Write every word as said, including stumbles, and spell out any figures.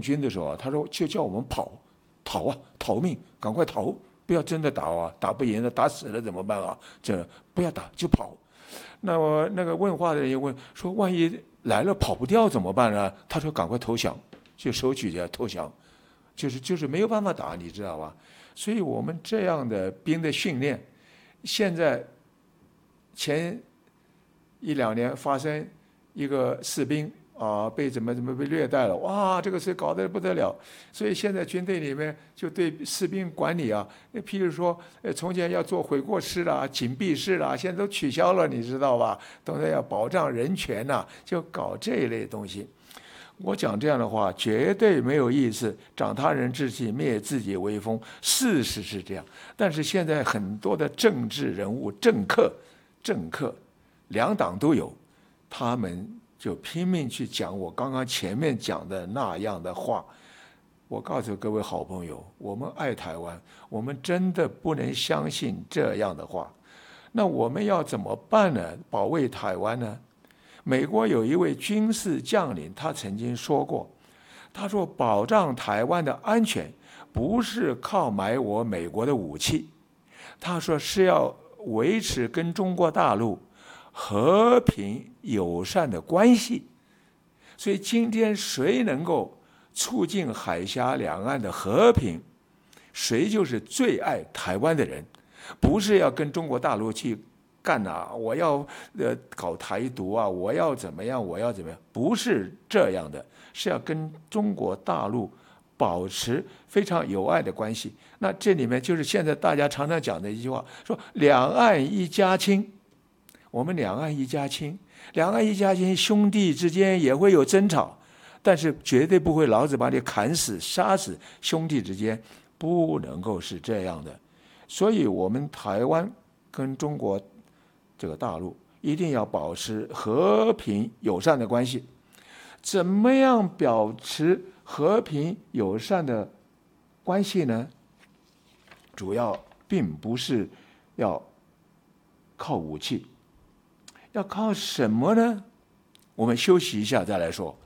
军的时候啊，他说就叫我们跑，逃啊，逃命，赶快逃，不要真的打啊，打不赢了，打死了怎么办啊？这不要打就跑。那么那个问话的人又问说，万一来了跑不掉怎么办呢？他说赶快投降，就手举着投降，就是就是没有办法打，你知道吧？所以我们这样的兵的训练，现在前一两年发生一个士兵啊被怎么怎么被虐待了，哇，这个事搞得不得了。所以现在军队里面就对士兵管理啊，譬如说，呃，从前要做悔过室啦、紧闭室啦，现在都取消了，你知道吧？都在要保障人权呐、啊，就搞这一类东西。我讲这样的话绝对没有意思，长他人志气，灭自己威风。事实是这样，但是现在很多的政治人物、政客、政客，两党都有，他们就拼命去讲我刚刚前面讲的那样的话。我告诉各位好朋友，我们爱台湾，我们真的不能相信这样的话。那我们要怎么办呢？保卫台湾呢？美国有一位军事将领，他曾经说过，他说保障台湾的安全不是靠买我美国的武器，他说是要维持跟中国大陆和平友善的关系。所以今天谁能够促进海峡两岸的和平，谁就是最爱台湾的人，不是要跟中国大陆去干啊！我要呃搞台独啊！我要怎么样？我要怎么样？不是这样的，是要跟中国大陆保持非常友爱的关系。那这里面就是现在大家常常讲的一句话，说两岸一家亲。我们两岸一家亲，两岸一家亲，兄弟之间也会有争吵，但是绝对不会老子把你砍死、杀死。兄弟之间不能够是这样的，所以我们台湾跟中国这个大陆一定要保持和平友善的关系。怎么样保持和平友善的关系呢？主要并不是要靠武器，要靠什么呢？我们休息一下再来说。